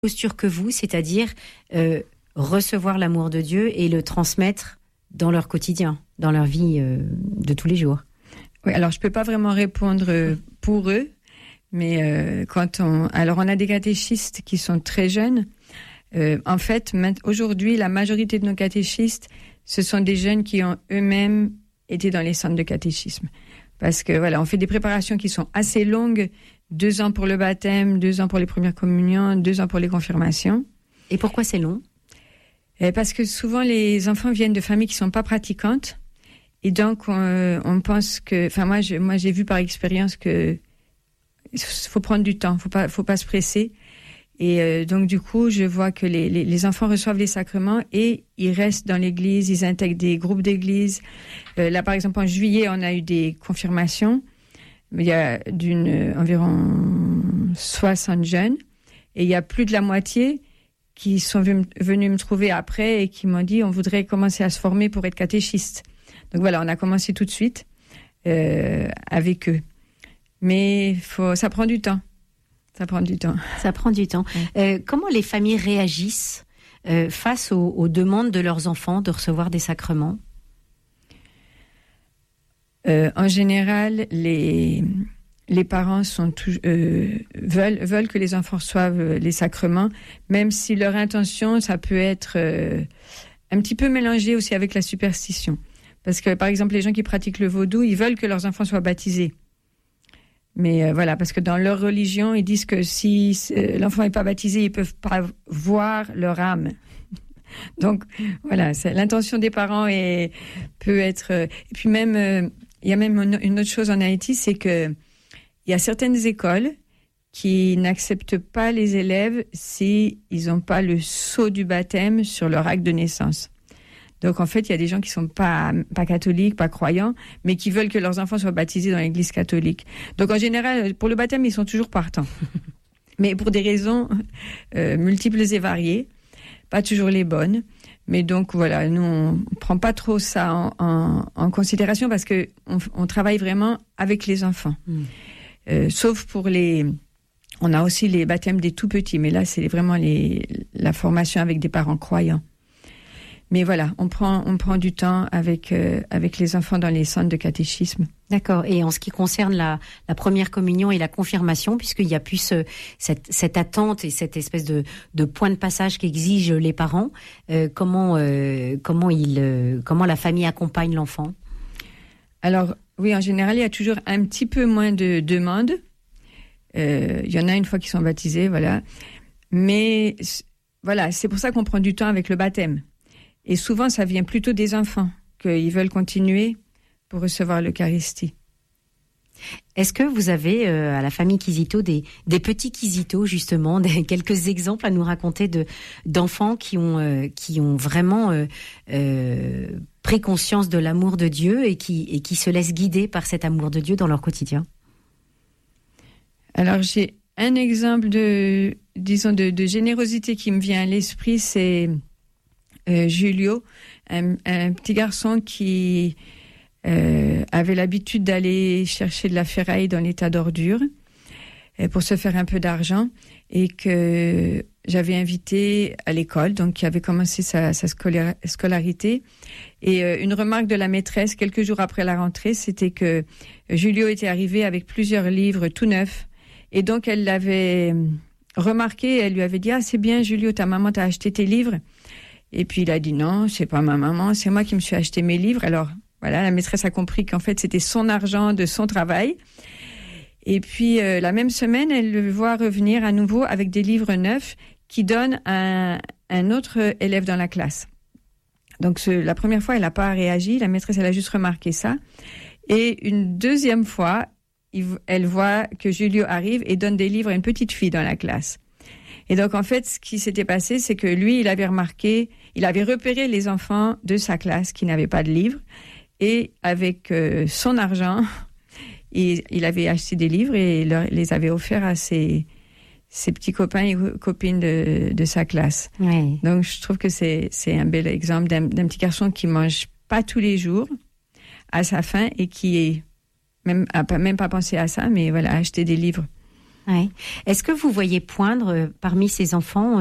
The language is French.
posture que vous, c'est-à-dire recevoir l'amour de Dieu et le transmettre dans leur quotidien, dans leur vie de tous les jours. Oui, alors je peux pas vraiment répondre pour eux, mais alors on a des catéchistes qui sont très jeunes. En fait, aujourd'hui, la majorité de nos catéchistes, ce sont des jeunes qui ont eux-mêmes été dans les centres de catéchisme. Parce que voilà, on fait des préparations qui sont assez longues, 2 ans pour le baptême, 2 ans pour les premières communions, 2 ans pour les confirmations. Et pourquoi c'est long ? Parce que souvent les enfants viennent de familles qui sont pas pratiquantes, et donc on pense que, enfin moi j'ai vu par expérience que faut prendre du temps, faut pas se presser. Et donc du coup, je vois que les enfants reçoivent les sacrements et ils restent dans l'église, ils intègrent des groupes d'église. Là, par exemple, en juillet, on a eu des confirmations. Il y a environ 60 jeunes et il y a plus de la moitié qui sont venus me trouver après et qui m'ont dit on voudrait commencer à se former pour être catéchiste. Donc voilà, on a commencé tout de suite avec eux. Mais ça prend du temps. Ça prend du temps. Ça prend du temps. Comment les familles réagissent face aux demandes de leurs enfants de recevoir des sacrements ? En général, les parents veulent que les enfants reçoivent les sacrements, même si leur intention, ça peut être un petit peu mélangé aussi avec la superstition. Parce que, par exemple, les gens qui pratiquent le vaudou, ils veulent que leurs enfants soient baptisés. Mais voilà, parce que dans leur religion, ils disent que si l'enfant n'est pas baptisé, ils peuvent pas voir leur âme. Donc voilà, l'intention des parents peut être. Et puis même, il y a même une autre chose en Haïti, c'est que il y a certaines écoles qui n'acceptent pas les élèves si ils n'ont pas le sceau du baptême sur leur acte de naissance. Donc, en fait, il y a des gens qui sont pas catholiques, pas croyants, mais qui veulent que leurs enfants soient baptisés dans l'église catholique. Donc, en général, pour le baptême, ils sont toujours partants. Mais pour des raisons multiples et variées, pas toujours les bonnes. Mais donc, voilà, nous, on prend pas trop ça en considération parce que on travaille vraiment avec les enfants. Sauf pour on a aussi les baptêmes des tout petits, mais là, c'est vraiment la formation avec des parents croyants. Mais voilà, on prend du temps avec les enfants dans les centres de catéchisme. D'accord. Et en ce qui concerne la première communion et la confirmation, puisqu'il y a plus cette attente et cette espèce de point de passage qu'exigent les parents, comment la famille accompagne l'enfant ? Alors oui, en général, il y a toujours un petit peu moins de demandes. Il y en a une fois qu'ils sont baptisés, voilà. Mais voilà, c'est pour ça qu'on prend du temps avec le baptême. Et souvent, ça vient plutôt des enfants, qu'ils veulent continuer pour recevoir l'Eucharistie. Est-ce que vous avez à la famille Quisito des petits Quisito, justement, quelques exemples à nous raconter d'enfants qui ont vraiment pris conscience de l'amour de Dieu et qui se laissent guider par cet amour de Dieu dans leur quotidien ? Alors, j'ai un exemple de générosité qui me vient à l'esprit, c'est Julio, un petit garçon qui avait l'habitude d'aller chercher de la ferraille dans les tas d'ordures pour se faire un peu d'argent et que j'avais invité à l'école, donc qui avait commencé sa scolarité. Et une remarque de la maîtresse, quelques jours après la rentrée, c'était que Julio était arrivé avec plusieurs livres tout neufs. Et donc, elle l'avait remarqué, elle lui avait dit « Ah, c'est bien, Julio, ta maman t'a acheté tes livres ». Et puis, il a dit « Non, c'est pas ma maman, c'est moi qui me suis acheté mes livres ». Alors, voilà, la maîtresse a compris qu'en fait, c'était son argent de son travail. Et puis, la même semaine, elle le voit revenir à nouveau avec des livres neufs qui donnent à un autre élève dans la classe. Donc, la première fois, elle n'a pas réagi. La maîtresse, elle a juste remarqué ça. Et une deuxième fois, elle voit que Julio arrive et donne des livres à une petite fille dans la classe. Et donc, en fait, ce qui s'était passé, c'est que lui, il avait repéré les enfants de sa classe qui n'avaient pas de livres. Et avec son argent, il avait acheté des livres et les avait offerts à ses petits copains et copines de sa classe. Oui. Donc, je trouve que c'est un bel exemple d'un petit garçon qui mange pas tous les jours à sa faim et qui n'a même pas pensé à ça, mais voilà, acheter des livres. Ouais. Est-ce que vous voyez poindre parmi ces enfants